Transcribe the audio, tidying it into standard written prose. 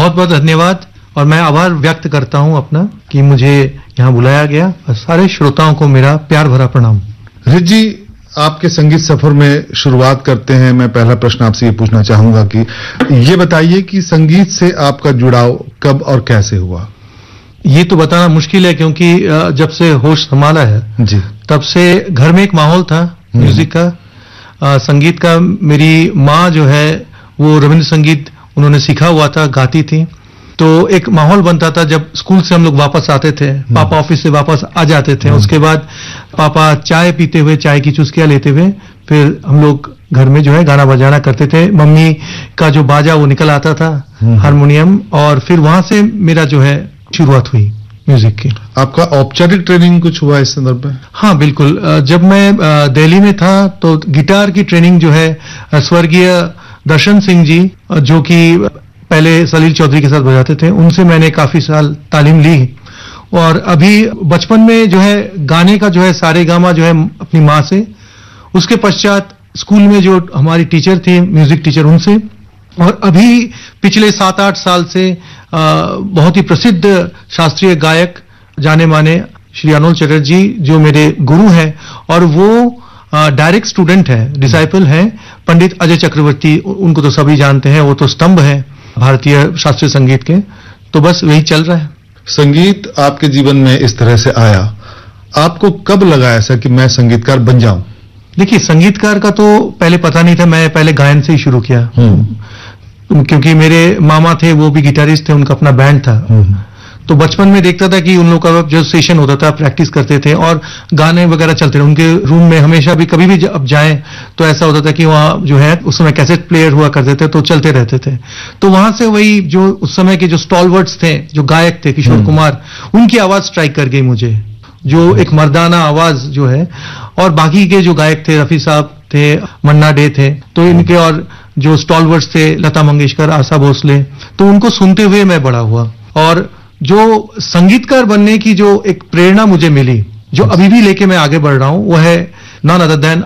बहुत बहुत धन्यवाद और मैं आभार व्यक्त करता हूं अपना कि मुझे यहां बुलाया गया और सारे श्रोताओं को मेरा प्यार भरा प्रणाम। रिच जी, आपके संगीत सफर में शुरुआत करते हैं। मैं पहला प्रश्न आपसे ये पूछना चाहूंगा कि ये बताइए कि संगीत से आपका जुड़ाव कब और कैसे हुआ? ये तो बताना मुश्किल है क्योंकि जब से होश संभाला है जी, तब से घर में एक माहौल था म्यूजिक का, संगीत का। मेरी माँ जो है वो रविंद्र संगीत उन्होंने सीखा हुआ था, गाती थी, तो एक माहौल बनता था। जब स्कूल से हम लोग वापस आते थे, पापा ऑफिस से वापस आ जाते थे, उसके बाद पापा चाय पीते हुए, चाय की चुस्कियां लेते हुए, फिर हम लोग घर में जो है गाना बजाना करते थे। मम्मी का जो बाजा वो निकल आता था, हारमोनियम, और फिर वहां से मेरा जो है शुरुआत हुई म्यूजिक की। आपका औपचारिक ट्रेनिंग कुछ हुआ इस संदर्भ में? हाँ बिल्कुल, जब मैं दिल्ली में था तो गिटार की ट्रेनिंग जो है स्वर्गीय दर्शन सिंह जी, जो कि पहले सलील चौधरी के साथ बजाते थे, उनसे मैंने काफी साल तालीम ली। और अभी बचपन में जो है गाने का जो है सारेगामा जो है अपनी माँ से, उसके पश्चात स्कूल में जो हमारी टीचर थी, म्यूजिक टीचर, उनसे, और अभी पिछले 7-8 साल से बहुत ही प्रसिद्ध शास्त्रीय गायक जाने माने श्री अनोल चटर्जी जो मेरे गुरु हैं, और वो डायरेक्ट स्टूडेंट है, डिसाइपल है पंडित अजय चक्रवर्ती। उनको तो सभी जानते हैं, वो तो स्तंभ है भारतीय शास्त्रीय संगीत के। तो बस वही चल रहा है। संगीत आपके जीवन में इस तरह से आया, आपको कब लगा ऐसा कि मैं संगीतकार बन जाऊं? देखिए, संगीतकार का तो पहले पता नहीं था, मैं पहले गायन से ही शुरू किया। क्योंकि मेरे मामा थे, वो भी गिटारिस्ट थे, उनका अपना बैंड था। तो बचपन में देखता था कि उन लोगों का जो सेशन होता था, प्रैक्टिस करते थे और गाने वगैरह चलते थे उनके रूम में। हमेशा भी कभी भी अब जाएं तो ऐसा होता था कि वहाँ जो है उस समय कैसेट प्लेयर हुआ करते थे, तो चलते रहते थे। तो वहां से वही जो उस समय के जो स्टॉलवर्ड्स थे, जो गायक थे, किशोर कुमार, उनकी आवाज स्ट्राइक कर गई मुझे, जो एक मर्दाना आवाज जो है। और बाकी के जो गायक थे, रफी साहब थे, मन्ना डे थे, तो इनके और जो स्टॉलवर्ड्स थे, लता मंगेशकर, आशा भोसले, तो उनको सुनते हुए मैं बड़ा हुआ। और जो संगीतकार बनने की जो एक प्रेरणा मुझे मिली, जो अभी भी लेके मैं आगे बढ़ रहा हूं, वो है नॉन अदर देन